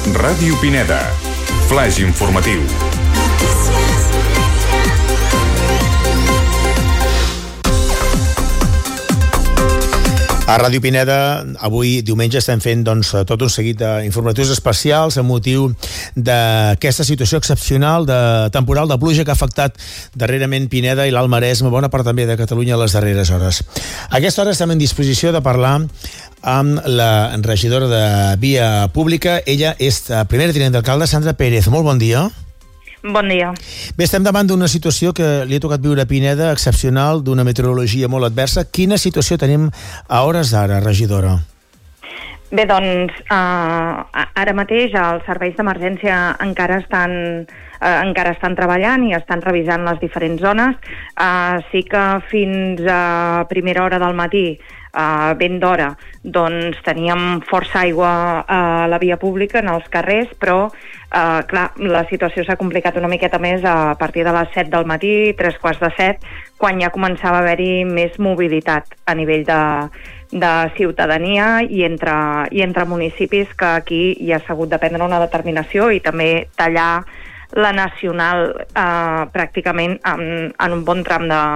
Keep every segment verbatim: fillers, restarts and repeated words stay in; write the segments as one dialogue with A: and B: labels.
A: Ràdio Pineda. Flaix informatiu.
B: A Ràdio Pineda, avui, diumenge, estem fent doncs, tot un seguit d'informatius especials amb motiu d'aquesta situació excepcional de temporal de pluja que ha afectat darrerament Pineda i l'Alt Maresme, bona part també de Catalunya a les darreres hores. A aquesta hora estem en disposició de parlar amb la regidora de Via Pública. Ella és primera tinent d'alcalde, Sandra Pérez. Molt bon dia.
C: Bon dia.
B: Bé, estem davant d'una situació que li ha tocat viure a Pineda, excepcional, d'una meteorologia molt adversa. Quina situació tenim a hores d'ara, regidora?
C: Bé, doncs, eh, ara mateix els serveis d'emergència encara estan, eh, encara estan treballant i estan revisant les diferents zones. Eh, sí que fins a primera hora del matí, Uh, ben d'hora, doncs teníem força aigua a la via pública, en els carrers, però uh, clar, la situació s'ha complicat una miqueta més a partir de les set del matí, tres quarts de set, quan ja començava a haver-hi més mobilitat a nivell de, de ciutadania i entre, i entre municipis, que aquí ja s'ha hagut de prendre una determinació i també tallar la nacional uh, pràcticament en, en un bon tram de,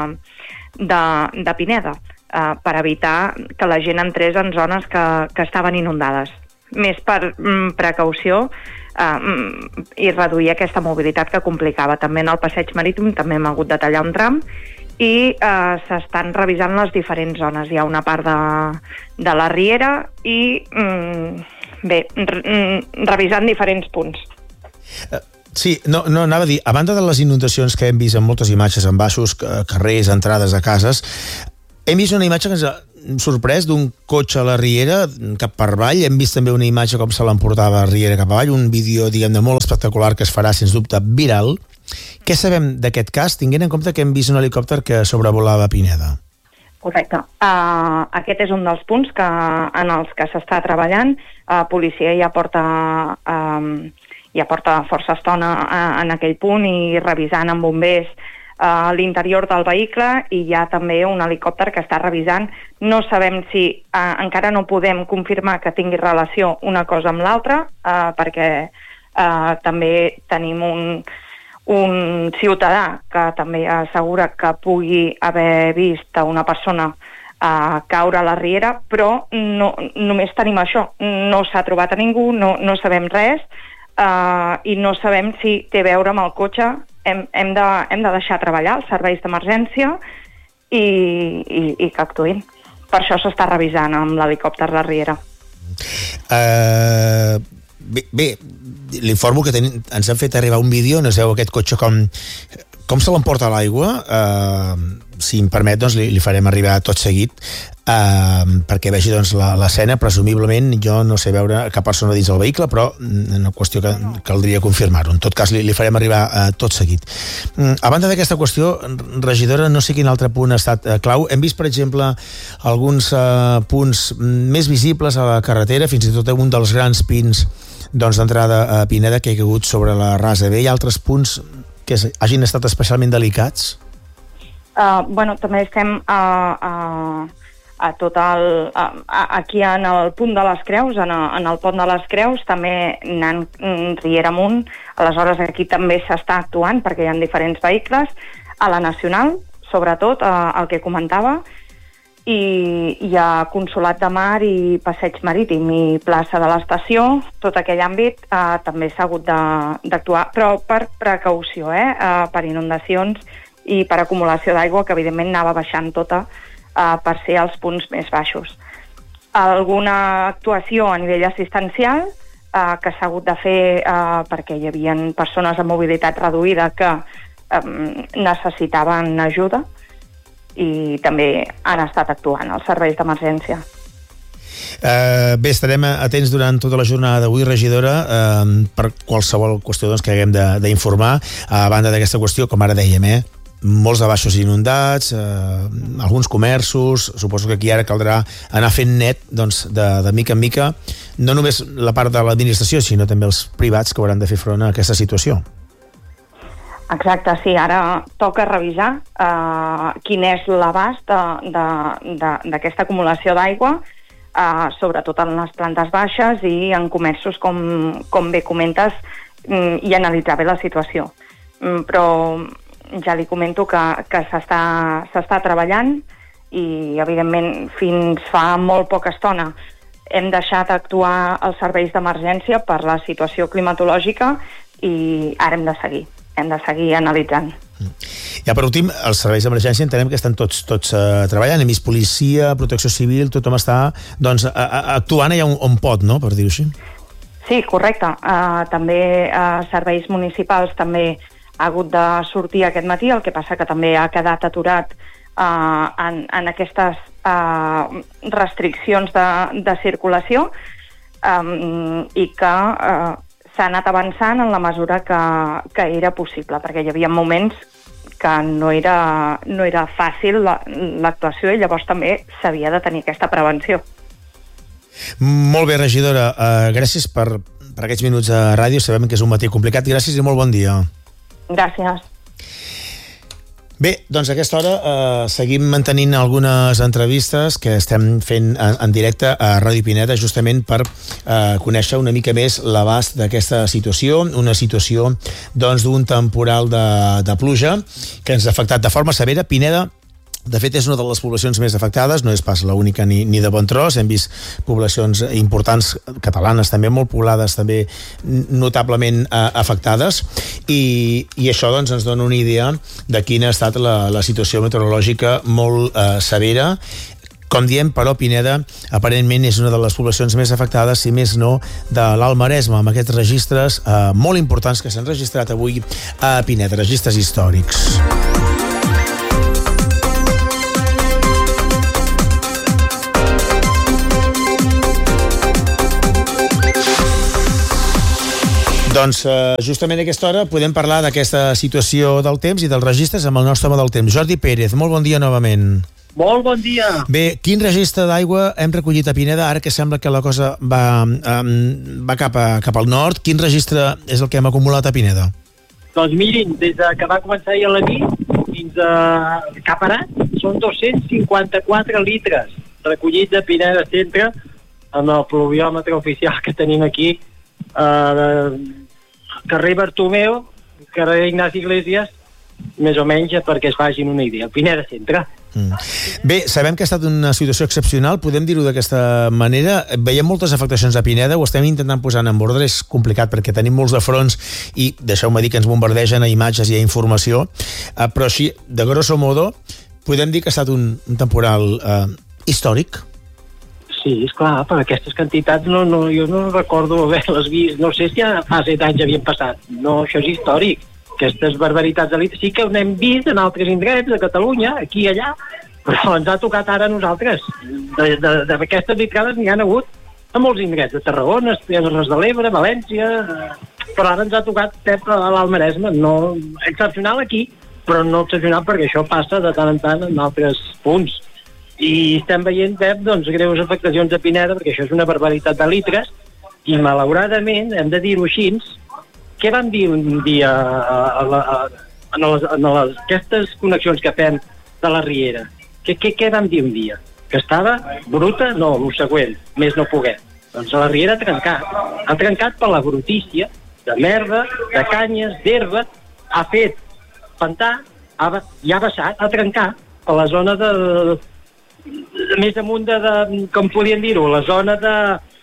C: de, de Pineda. Uh, per evitar que la gent entrés en zones que, que estaven inundades. Més per mm, precaució uh, i reduir aquesta mobilitat que complicava. També en el passeig marítim també hem hagut de tallar un tram i uh, s'estan revisant les diferents zones. Hi ha una part de, de la riera i mm, bé, mm, revisant diferents punts.
B: Uh. Sí, no, no, anava a dir, a banda de les inundacions que hem vist en moltes imatges, en baixos, carrers, entrades a cases, hem vist una imatge que ens ha sorprès d'un cotxe a la riera cap per avall. Hem vist també una imatge com se l'emportava a la riera cap avall, un vídeo, diguem-ne, molt espectacular que es farà, sens dubte, viral. Què sabem d'aquest cas, tinguent en compte que hem vist un helicòpter que sobrevolava Pineda?
C: Correcte. Uh, aquest és un dels punts que, en els que s'està treballant. Uh, policia ja porta, uh, ja porta força estona uh, en aquell punt i revisant amb bombers a l'interior del vehicle, i hi ha també un helicòpter que està revisant. No sabem si, eh, encara no podem confirmar que tingui relació una cosa amb l'altra, eh, perquè eh, també tenim un, un ciutadà que també assegura que pugui haver vist a una persona eh, caure a la riera, però no, només tenim això. No s'ha trobat a ningú, no, no sabem res, eh, i no sabem si té a veure amb el cotxe. Hem, hem, de, hem de deixar treballar els serveis d'emergència i, i, i que actuïn. Per això s'està revisant amb l'helicòpter de riera.
B: Uh, bé, bé, l'informo que tenim, ens han fet arribar un vídeo on es veu aquest cotxe com, com se l'emporta a l'aigua. Uh, si em permet, doncs, li, li farem arribar tot seguit, uh, perquè vegi doncs, l'escena. Presumiblement, jo no sé veure cap persona dins del vehicle, però una qüestió que caldria confirmar-ho. En tot cas, li, li farem arribar uh, tot seguit. Uh, a banda d'aquesta qüestió, regidora, no sé quin altre punt ha estat uh, clau. Hem vist, per exemple, alguns uh, punts més visibles a la carretera, fins i tot un dels grans pins doncs, d'entrada a Pineda que ha caigut sobre la Rasa B. Hi ha altres punts que hagin estat especialment delicats?
C: Uh, bueno, també estem a, a, a tot el, a, a, aquí en el punt de les Creus, en, a, en el pont de les Creus, també anant riera amunt. Aleshores aquí també s'està actuant perquè hi ha diferents vehicles, a la Nacional, sobretot, uh, el que comentava, i hi ha Consolat de Mar i Passeig Marítim i plaça de l'Estació. Tot aquell àmbit uh, també s'ha hagut d'actuar, però per precaució, eh, uh, per inundacions i per acumulació d'aigua, que evidentment anava baixant tota uh, per ser els punts més baixos. Alguna actuació a nivell assistencial uh, que s'ha hagut de fer uh, perquè hi havia persones amb mobilitat reduïda que um, necessitaven ajuda, i també han estat actuant els serveis d'emergència.
B: Uh, bé, estarem atents durant tota la jornada d'avui, regidora, uh, per qualsevol qüestió doncs, que haguem d'informar. A banda d'aquesta qüestió, com ara dèiem, eh, molts de baixos inundats, eh, alguns comerços. Suposo que aquí ara caldrà anar fent net, doncs, de, de mica en mica, no només la part de l'administració, sinó també els privats que hauran de fer front a aquesta situació.
C: Exacte, sí, ara toca revisar eh, quin és l'abast d'aquesta acumulació d'aigua, uh, sobretot en les plantes baixes i en comerços, com, com bé comentes, um, i analitzar bé la situació. Um, però ja li comento que, que s'està, s'està treballant i, evidentment, fins fa molt poca estona hem deixat actuar els serveis d'emergència per la situació climatològica i ara hem de seguir, hem de seguir analitzant.
B: Ja per últim, els serveis d'emergència entenem que estan tots, tots uh, treballant, hem vist policia, protecció civil, tothom està doncs, a, a, actuant allà on, on pot, no?, per dir-ho així.
C: Sí, correcte. Uh, també uh, serveis municipals també ha hagut de sortir aquest matí, el que passa que també ha quedat aturat Uh, en, en aquestes uh, restriccions de, de circulació um, i que uh, s'ha anat avançant en la mesura que, que era possible, perquè hi havia moments que no era, no era fàcil l'actuació i llavors també s'havia de tenir aquesta prevenció.
B: Molt bé, regidora, uh, gràcies per, per aquests minuts a ràdio, sabem que és un matí complicat, gràcies i molt bon dia.
C: Gràcies.
B: Bé, doncs a aquesta hora eh, seguim mantenint algunes entrevistes que estem fent en, en directe a Ràdio Pineda justament per eh, conèixer una mica més l'abast d'aquesta situació, una situació doncs d'un temporal de, de pluja que ens ha afectat de forma severa. Pineda, de fet, és una de les poblacions més afectades, no és pas l'única ni, ni de bon tros, hem vist poblacions importants catalanes també, molt poblades també, notablement eh, afectades, i, i això doncs ens dona una idea de quina ha estat la, la situació meteorològica molt eh, severa. Com diem, però, Pineda aparentment és una de les poblacions més afectades, si més no, de l'Alt Maresme, amb aquests registres eh, molt importants que s'han registrat avui a Pineda, registres històrics. Doncs eh, justament a aquesta hora podem parlar d'aquesta situació del temps i dels registres amb el nostre home del temps, Jordi Pérez. Molt bon dia novament.
D: Molt bon dia.
B: Bé, quin registre d'aigua hem recollit a Pineda, ara que sembla que la cosa va, um, va cap, a, cap al nord? Quin registre és el que hem acumulat a Pineda?
D: Doncs mirin, des que va començar ahir a la nit fins a cap ara són dos-cents cinquanta-quatre litres recollits a Pineda Centre en el pluviòmetre oficial que tenim aquí, Uh, carrer Bartomeu, carrer Ignasi Iglesias, més o menys perquè es facin una idea, Pineda Centre.
B: Mm. Bé, sabem que ha estat una situació excepcional, podem dir-ho d'aquesta manera. Veiem moltes afectacions a Pineda, ho estem intentant posar en ordre, és complicat perquè tenim molts de fronts i deixeu-me dir que ens bombardegen a imatges i a informació, uh, però així, de grosso modo, podem dir que ha estat un, un temporal uh, històric.
D: Sí, esclar, per aquestes quantitats no, no, jo no recordo haver-les vist, no sé si fa set anys havien passat, no, això és històric, aquestes barbaritats de litres sí que ho hem vist en altres indrets de Catalunya, aquí i allà, però ens ha tocat ara a nosaltres, d'aquestes litrades n'hi ha hagut a molts indrets, de Tarragona, Terres de l'Ebre, València, però ara ens ha tocat Pep a l'Alt Maresme, no excepcional aquí, però no excepcional perquè això passa de tant en tant en altres punts. I estem veient, Pep, doncs, greus afectacions a Pineda, perquè això és una barbaritat de litres, i malauradament, hem de dir-ho així, què vam dir un dia a, a, a, a, les, a les, aquestes connexions que fem de la Riera? Què, què, què vam dir un dia? Que estava bruta? No, el següent, més no poguer. Doncs la Riera ha trencat. Ha trencat per la brutícia de merda, de canyes, d'herba, ha fet pantà, ha, i ha vessat, ha trencat per la zona de... més amunt de, de com podien dir-ho, la zona de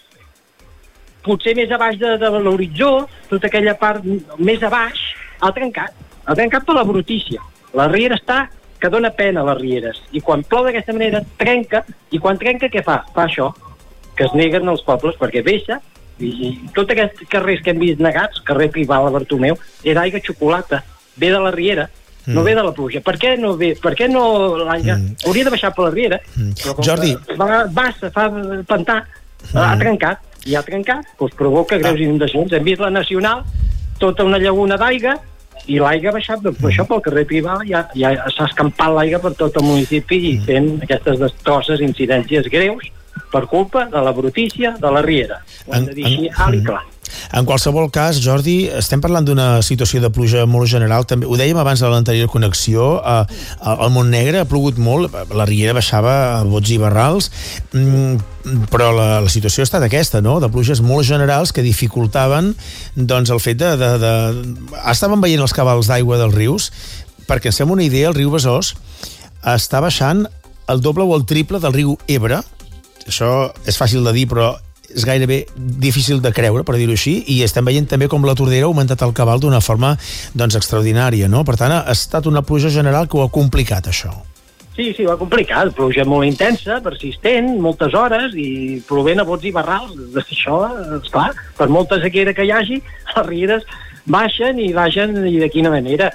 D: potser més a baix de, de l'horitzó, tota aquella part més a baix, ha trencat ha trencat per la brutícia. La riera està que dona pena a les rieres, i quan plou d'aquesta manera trenca, i quan trenca què fa? Fa això, que es neguen els pobles perquè vessa, i, i tots aquests carrers que hem vist negats, carrer Pival a Bartomeu, era aigua xocolata, ve de la riera, no ve de la pluja. Per què no ve? Per què no l'aigua? Mm. Hauria de baixar per la riera. Mm. Però com
B: Jordi.
D: Va, bassa, fa pantà, mm. ha trencat. I ha trencat, doncs provoca greus inundacions. Hem vist la Nacional, tota una llaguna d'aigua, i l'aigua ha baixat, doncs per això pel carrer Pival ja, ja s'ha escampat l'aigua per tot el municipi i fent aquestes destrosses, incidències greus per culpa de la brutícia de la riera. Ho hem de dir així, alt i clar.
B: En qualsevol cas, Jordi, estem parlant d'una situació de pluja molt general. També ho dèiem abans de l'anterior connexió. Eh, al Montnegre ha plogut molt, la riera baixava a bots i barrals, mm, però la, la situació ha estat aquesta, no?, de pluges molt generals que dificultaven doncs, el fet de, de, de... Estàvem veient els cabals d'aigua dels rius, perquè ens fem una idea, el riu Besòs està baixant el doble o el triple del riu Ebre. Això és fàcil de dir, però és gairebé difícil de creure, per dir-ho així, i estem veient també com la Tordera ha augmentat el cabal d'una forma doncs, extraordinària, no? Per tant, ha estat una pluja general que ho ha complicat, això.
D: Sí, sí, ho ha complicat. Pluja molt intensa, persistent, moltes hores, i plovent a bots i barrals. Això, esclar, per molta sequera que hi hagi, les rieres baixen i baixen, i de quina manera.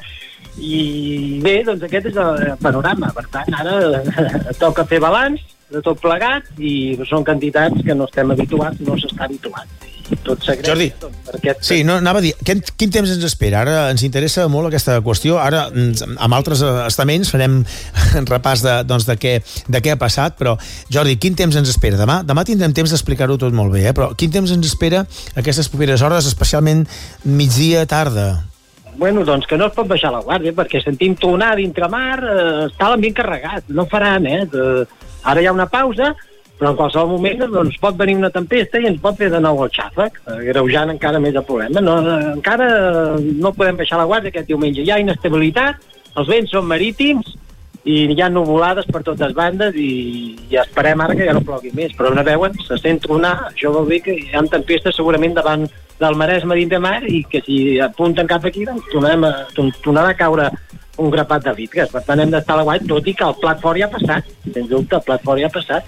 D: I bé, doncs aquest és el panorama. Per tant, ara toca fer balanç de tot plegat, i són quantitats que no estem habituats, no s'està habituat. I tot s'agrega.
B: Jordi,
D: doncs, aquest...
B: sí, no, anava a dir, quin, quin temps ens espera? Ara ens interessa molt aquesta qüestió. Ara, amb altres estaments, farem repàs de, doncs, de, què, de què ha passat, però, Jordi, quin temps ens espera? Demà, demà tindrem temps d'explicar-ho tot molt bé, eh? Però quin temps ens espera aquestes properes hores, especialment migdia, tarda?
D: Bueno, doncs que no es pot baixar la guàrdia, perquè sentim tonar dintre mar, eh, està l'ambient carregat, no faran, eh? De... Ara hi ha una pausa, però en qualsevol moment doncs, pot venir una tempesta i ens pot fer de nou el xàfec, agreujant encara més el problema. No, encara no podem baixar la guàrdia aquest diumenge. Hi ha inestabilitat, els vents són marítims i hi ha nuvolades per totes bandes, i, i esperem ara que ja no plogui més. Però no veuen, se sent tronar, això vol dir que hi ha tempestes segurament davant del Maresme dins de mar, i que si apunten cap aquí, doncs tornarem a, tornarà a caure un grapat de litres. Per tant, hem d'estar a la guai, tot i que el plat fort ja ha passat. Sens dubte, el plat fort ja ha passat.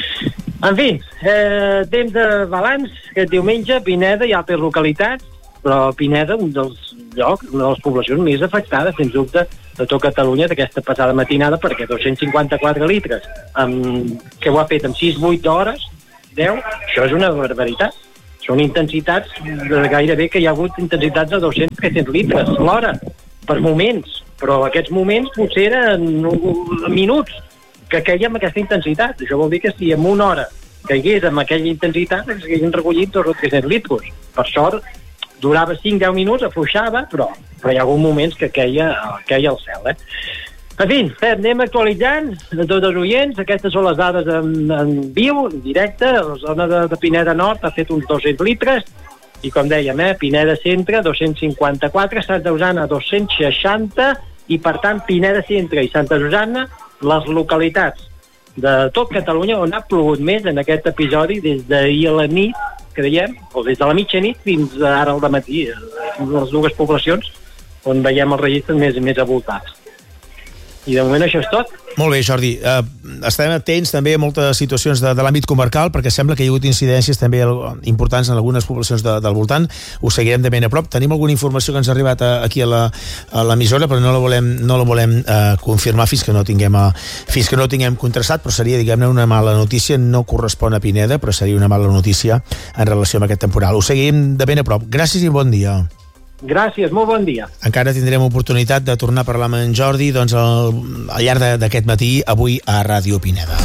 D: En fi, eh, temps de balanç, aquest diumenge, Pineda i altres localitats, però Pineda, un dels llocs, una de les poblacions més afectades, sens dubte, de tot Catalunya d'aquesta passada matinada, perquè dos-cents cinquanta-quatre litres, amb, que ho ha fet en sis vuit hores, deu, això és una barbaritat. Són intensitats de gairebé que hi ha hagut intensitats de dos-cents trescents litres l'hora, per moments, però aquests moments potser eren minuts que queia amb aquesta intensitat. Això vol dir que si en una hora caigués amb aquella intensitat es haguessin recollit dos o tres litros. Per sort, durava cinc a deu minuts, afluixava, però, però hi ha hagut moments que queia, queia al cel, eh? En fi, anem actualitzant de tots els oients. Aquestes són les dades en, en viu, en directe. La zona de, de Pineda Nord ha fet uns dos-cents litres, i com dèiem, eh, Pineda Centre dos-cents cinquanta-quatre, Santa Susanna dos-cents seixanta, i per tant Pineda Centre i Santa Susanna, les localitats de tot Catalunya on ha plogut més en aquest episodi des d'ahir a la nit, creiem, o des de la mitjanit fins ara al dematí, les dues poblacions on veiem els registres més, més avoltats. I de moment això és tot.
B: Molt bé, Jordi. Uh, estarem atents també a moltes situacions de, de l'àmbit comarcal, perquè sembla que hi ha hagut incidències també importants en algunes poblacions de, del voltant. Ho seguirem de ben a prop. Tenim alguna informació que ens ha arribat a, aquí a l'emissora, però no la volem, no la volem uh, confirmar fins que no tinguem a, fins que no tinguem contrastat, però seria, diguem-ne, una mala notícia. No correspon a Pineda, però seria una mala notícia en relació amb aquest temporal. Ho seguim de ben a prop. Gràcies i bon dia.
D: Gràcies, molt bon dia.
B: Encara tindrem oportunitat de tornar a parlar amb en Jordi doncs, al, al llarg d'aquest matí, avui a Ràdio Pineda.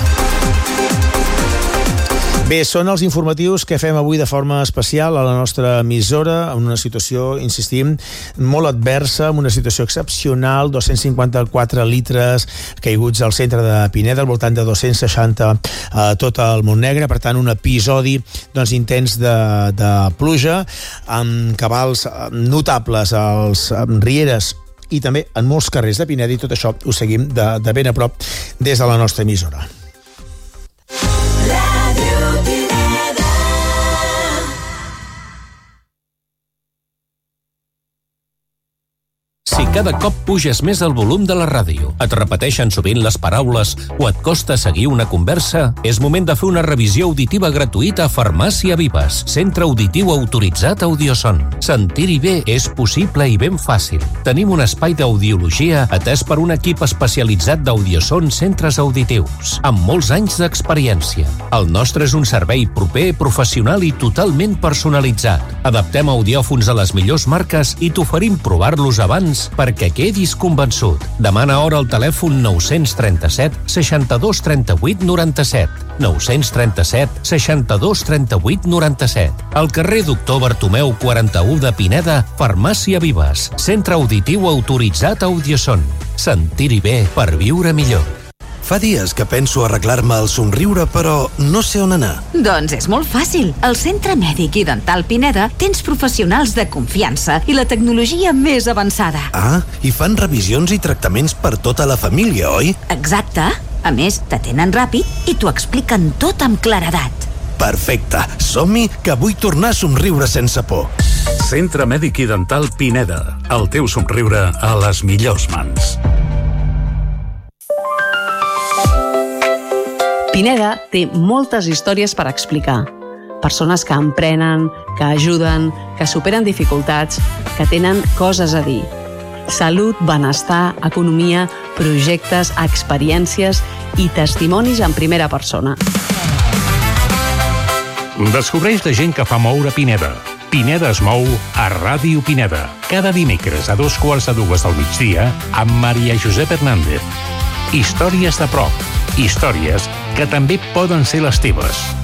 B: Bé, són els informatius que fem avui de forma especial a la nostra emissora, en una situació, insistim, molt adversa, en una situació excepcional, dos-cents cinquanta-quatre litres caiguts al centre de Pineda, al voltant de dos-cents seixanta a tot el Montnegre, per tant, un episodi doncs, intens de, de pluja, amb cabals notables als rieres i també en molts carrers de Pineda, i tot això ho seguim de, de ben a prop des de la nostra emissora.
E: Si cada cop puges més el volum de la ràdio, et repeteixen sovint les paraules o et costa seguir una conversa, és moment de fer una revisió auditiva gratuïta a Farmàcia Vives, centre auditiu autoritzat Audioson. Sentir-hi bé és possible i ben fàcil. Tenim un espai d'audiologia atès per un equip especialitzat d'Audioson Centres Auditius, amb molts anys d'experiència. El nostre és un servei proper, professional i totalment personalitzat. Adaptem audiòfons a les millors marques i t'oferim provar-los abans perquè quedis convençut. Demana hora al telèfon nou tres set, seixanta-dos, trenta-vuit, noranta-set. nou tres set, seixanta-dos, trenta-vuit, noranta-set. Al carrer Doctor Bartomeu quaranta-u de Pineda, Farmàcia Vives. Centre auditiu autoritzat Audioson. Sentir-hi bé per viure millor.
F: Fa dies que penso arreglar-me el somriure, però no sé on anar.
G: Doncs és molt fàcil. Al Centre Mèdic i Dental Pineda tens professionals de confiança i la tecnologia més avançada.
F: Ah, i fan revisions i tractaments per tota la família, oi?
G: Exacte. A més, t'atenen ràpid i t'ho expliquen tot amb claredat.
F: Perfecte. Som-hi, que vull tornar a somriure sense por.
H: Centre Mèdic i Dental Pineda. El teu somriure a les millors mans.
I: Pineda té moltes històries per explicar. Persones que emprenen, que ajuden, que superen dificultats, que tenen coses a dir. Salut, benestar, economia, projectes, experiències i testimonis en primera persona.
J: Descobreix la gent que fa moure Pineda. Pineda es mou a Ràdio Pineda. Cada dimecres a dos quarts de dues del migdia amb Maria Josep Hernández. Històries de prop. Històries que també poden ser les teves.